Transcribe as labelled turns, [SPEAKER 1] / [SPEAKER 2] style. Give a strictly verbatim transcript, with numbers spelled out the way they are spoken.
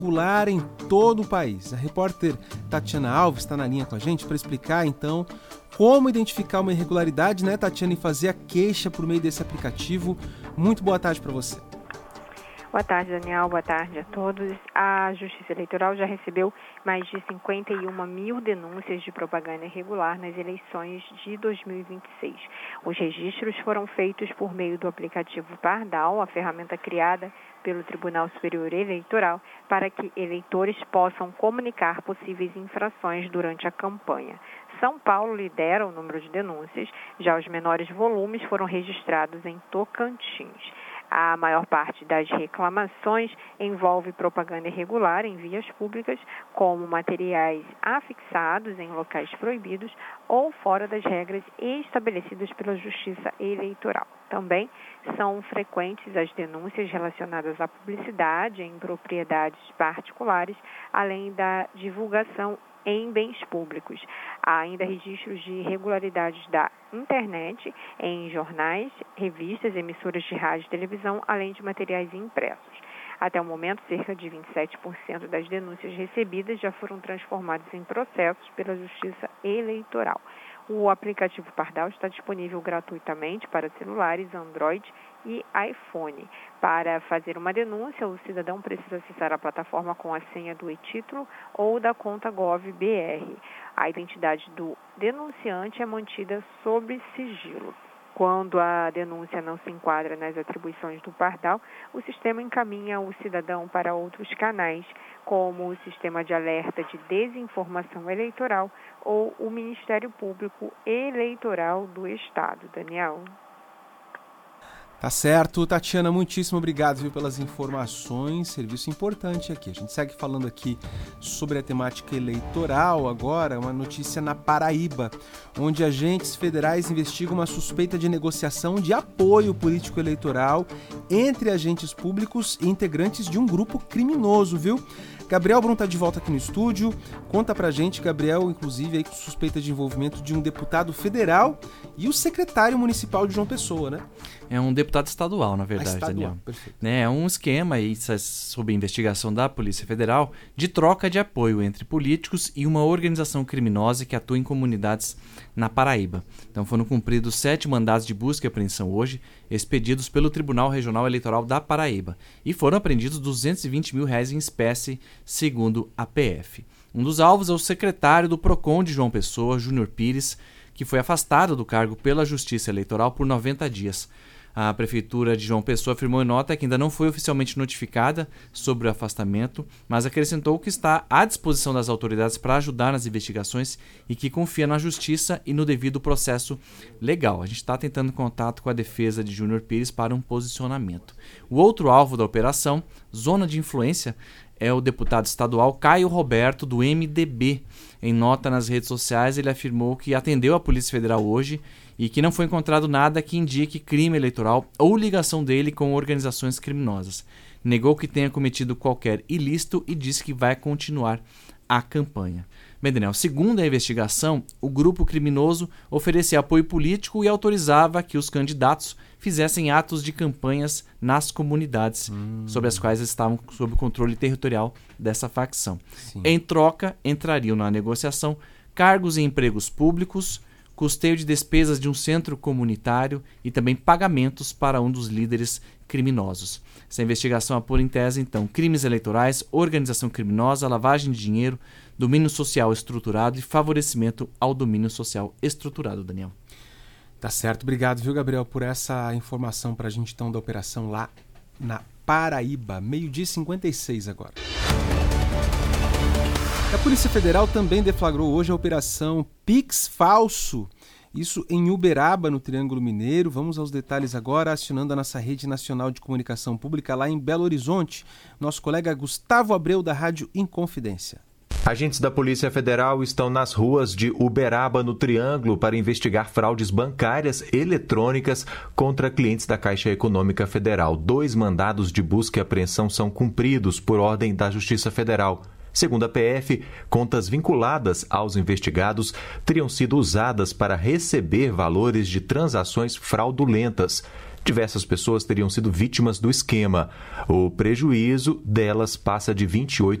[SPEAKER 1] irregular em todo o país. A repórter Tatiana Alves está na linha com a gente para explicar, então, como identificar uma irregularidade, né, Tatiana, e fazer a queixa por meio desse aplicativo. Muito boa tarde para você.
[SPEAKER 2] Boa tarde, Daniel. Boa tarde a todos. A Justiça Eleitoral já recebeu mais de cinquenta e uma mil denúncias de propaganda irregular nas eleições de dois mil e vinte e seis. Os registros foram feitos por meio do aplicativo Pardal, a ferramenta criada pelo Tribunal Superior Eleitoral, para que eleitores possam comunicar possíveis infrações durante a campanha. São Paulo lidera o número de denúncias, já os menores volumes foram registrados em Tocantins. A maior parte das reclamações envolve propaganda irregular em vias públicas, como materiais afixados em locais proibidos ou fora das regras estabelecidas pela Justiça Eleitoral. Também são frequentes as denúncias relacionadas à publicidade em propriedades particulares, além da divulgação em bens públicos. Há ainda registros de irregularidades da internet, em jornais, revistas, emissoras de rádio e televisão, além de materiais impressos. Até o momento, cerca de vinte e sete por cento das denúncias recebidas já foram transformadas em processos pela Justiça Eleitoral. O aplicativo Pardal está disponível gratuitamente para celulares, Android e iPhone. Para fazer uma denúncia, o cidadão precisa acessar a plataforma com a senha do e-título ou da conta Gov.br. A identidade do denunciante é mantida sob sigilo. Quando a denúncia não se enquadra nas atribuições do Pardal, o sistema encaminha o cidadão para outros canais, como o Sistema de Alerta de Desinformação Eleitoral ou o Ministério Público Eleitoral do Estado. Daniel.
[SPEAKER 1] Tá certo, Tatiana, muitíssimo obrigado, viu, pelas informações, serviço importante aqui. A gente segue falando aqui sobre a temática eleitoral agora, uma notícia na Paraíba, onde agentes federais investigam uma suspeita de negociação de apoio político eleitoral entre agentes públicos e integrantes de um grupo criminoso, viu? Gabriel Brum está de volta aqui no estúdio. Conta pra gente, Gabriel, inclusive, aí, suspeita de envolvimento de um deputado federal e o secretário municipal de João Pessoa, né?
[SPEAKER 3] É um deputado estadual, na verdade,
[SPEAKER 1] ah, estadual.
[SPEAKER 3] Daniel.
[SPEAKER 1] Perfeito.
[SPEAKER 3] É um esquema aí, sob investigação da Polícia Federal, de troca de apoio entre políticos e uma organização criminosa que atua em comunidades na Paraíba. Então foram cumpridos sete mandados de busca e apreensão hoje, expedidos pelo Tribunal Regional Eleitoral da Paraíba. E foram apreendidos duzentos e vinte mil reais em espécie, segundo a P F. Um dos alvos é o secretário do PROCON de João Pessoa, Júnior Pires, que foi afastado do cargo pela Justiça Eleitoral por noventa dias. A Prefeitura de João Pessoa afirmou em nota que ainda não foi oficialmente notificada sobre o afastamento, mas acrescentou que está à disposição das autoridades para ajudar nas investigações e que confia na Justiça e no devido processo legal. A gente está tentando contato com a defesa de Júnior Pires para um posicionamento. O outro alvo da operação, zona de influência, é o deputado estadual Caio Roberto, do M D B. Em nota nas redes sociais, ele afirmou que atendeu a Polícia Federal hoje e que não foi encontrado nada que indique crime eleitoral ou ligação dele com organizações criminosas. Negou que tenha cometido qualquer ilícito e disse que vai continuar a campanha. Bem, Daniel, segundo a investigação, o grupo criminoso oferecia apoio político e autorizava que os candidatos fizessem atos de campanhas nas comunidades hum. sobre as quais estavam sob o controle territorial dessa facção. Sim. Em troca, entrariam na negociação cargos e empregos públicos, custeio de despesas de um centro comunitário e também pagamentos para um dos líderes criminosos. Essa investigação apura em tese, então, crimes eleitorais, organização criminosa, lavagem de dinheiro, domínio social estruturado e favorecimento ao domínio social estruturado, Daniel.
[SPEAKER 1] Tá certo. Obrigado, viu, Gabriel, por essa informação para a gente, então, da operação lá na Paraíba. meio-dia e cinquenta e seis agora. A Polícia Federal também deflagrou hoje a operação Pix Falso. Isso em Uberaba, no Triângulo Mineiro. Vamos aos detalhes agora, acionando a nossa Rede Nacional de Comunicação Pública lá em Belo Horizonte. Nosso colega Gustavo Abreu, da Rádio Inconfidência.
[SPEAKER 4] Agentes da Polícia Federal estão nas ruas de Uberaba, no Triângulo, para investigar fraudes bancárias eletrônicas contra clientes da Caixa Econômica Federal. Dois mandados de busca e apreensão são cumpridos por ordem da Justiça Federal. Segundo a P F, contas vinculadas aos investigados teriam sido usadas para receber valores de transações fraudulentas. Diversas pessoas teriam sido vítimas do esquema. O prejuízo delas passa de vinte e oito